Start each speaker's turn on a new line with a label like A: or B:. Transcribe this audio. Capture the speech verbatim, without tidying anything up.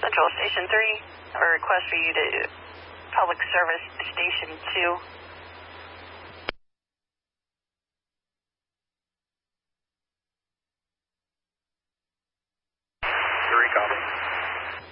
A: Central Station three, a request for you to public service Station two.